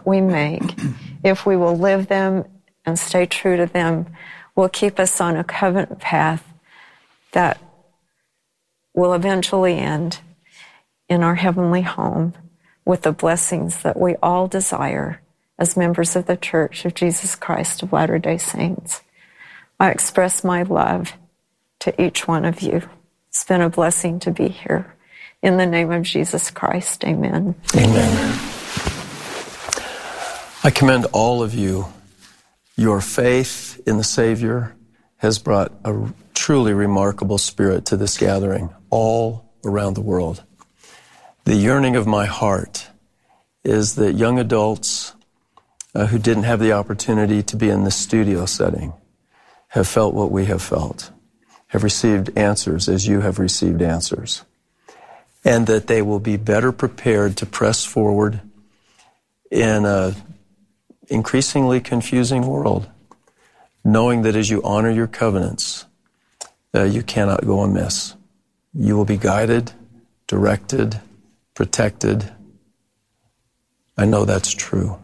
we make, if we will live them and stay true to them, will keep us on a covenant path that will eventually end in our heavenly home with the blessings that we all desire as members of the Church of Jesus Christ of Latter-day Saints. I express my love to each one of you. It's been a blessing to be here. In the name of Jesus Christ, amen. Amen. I commend all of you. Your faith in the Savior has brought a truly remarkable spirit to this gathering all around the world. The yearning of my heart is that young adults who didn't have the opportunity to be in this studio setting have felt what we have felt, have received answers as you have received answers, and that they will be better prepared to press forward in an increasingly confusing world, knowing that as you honor your covenants, you cannot go amiss. You will be guided, directed, protected. I know that's true.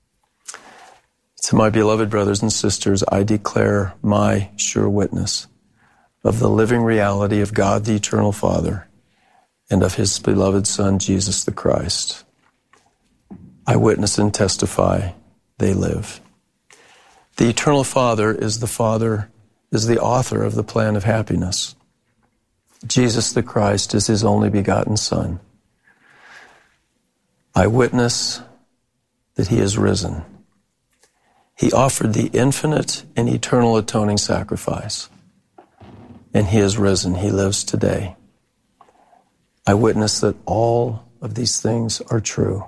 To my beloved brothers and sisters, I declare my sure witness of the living reality of God the Eternal Father and of His beloved Son, Jesus the Christ. I witness and testify they live. The Eternal Father is the author of the plan of happiness. Jesus the Christ is His only begotten Son. I witness that He is risen. He offered the infinite and eternal atoning sacrifice, and He is risen. He lives today. I witness that all of these things are true.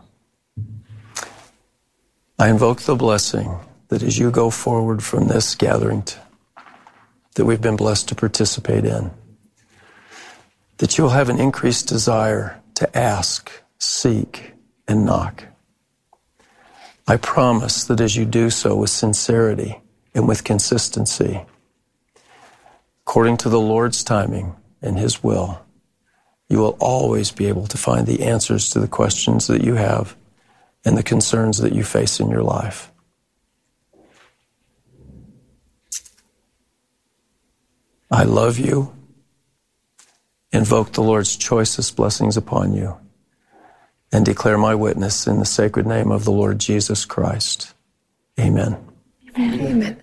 I invoke the blessing that as you go forward from this gathering that we've been blessed to participate in, that you'll have an increased desire to ask, seek, and knock. I promise that as you do so with sincerity and with consistency, according to the Lord's timing and His will, you will always be able to find the answers to the questions that you have and the concerns that you face in your life. I love you, invoke the Lord's choicest blessings upon you, and declare my witness in the sacred name of the Lord Jesus Christ. Amen. Amen. Amen.